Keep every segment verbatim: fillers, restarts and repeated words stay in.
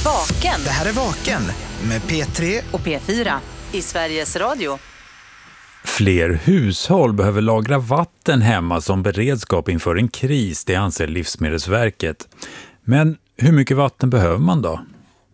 Vaken. Det här är Vaken med P tre och P fyra i Sveriges Radio. Fler hushåll behöver lagra vatten hemma som beredskap inför en kris, det anser Livsmedelsverket. Men hur mycket vatten behöver man då?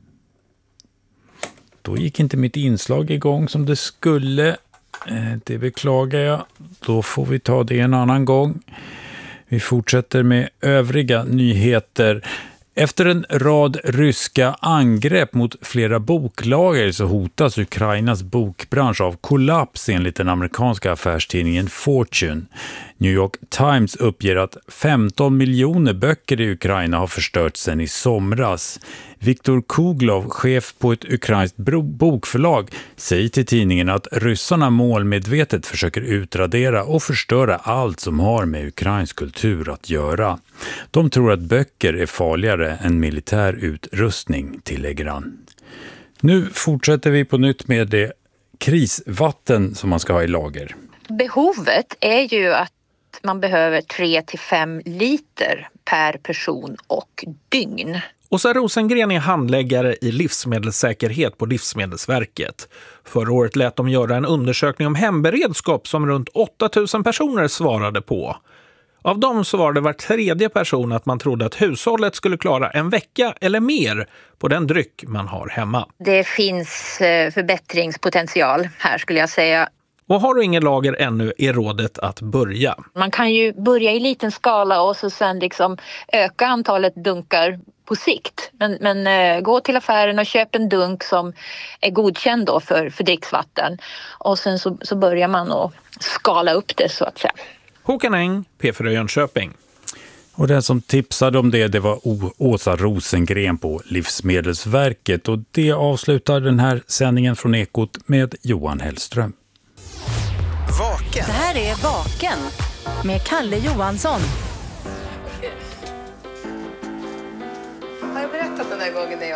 Då gick inte mitt inslag igång som det skulle. Det beklagar jag. Då får vi ta det en annan gång. Vi fortsätter med övriga nyheter. Efter en rad ryska angrepp mot flera boklager så hotas Ukrainas bokbransch av kollaps enligt den amerikanska affärstidningen Fortune. New York Times uppger att femton miljoner böcker i Ukraina har förstörts sedan i somras. Viktor Kuglov, chef på ett ukrainskt bokförlag, säger till tidningen att ryssarna målmedvetet försöker utradera och förstöra allt som har med ukrainsk kultur att göra. De tror att böcker är farligare än militär utrustning, tillägger han. Nu fortsätter vi på nytt med det krisvatten som man ska ha i lager. Behovet är ju att man behöver tre till fem liter per person och dygn. Åsa Rosengren är handläggare i livsmedelssäkerhet på Livsmedelsverket. Förra året lät de göra en undersökning om hemberedskap som runt åtta tusen personer svarade på. Av dem svarade var tredje person att man trodde att hushållet skulle klara en vecka eller mer på den dryck man har hemma. Det finns förbättringspotential här, skulle jag säga. Och har du ingen lager ännu är rådet att börja. Man kan ju börja i liten skala och så sen liksom öka antalet dunkar på sikt. Men, men eh, gå till affären och köp en dunk som är godkänd då för, för dricksvatten. Och sen så, så börjar man att skala upp det, så att säga. Håkan Eng, P fyra Jönköping. Och den som tipsade om det, det var Åsa Rosengren på Livsmedelsverket. Och det avslutar den här sändningen från Ekot med Johan Hellström. Vaken. Det här är Vaken med Kalle Johansson. Har jag berättat den där gången när jag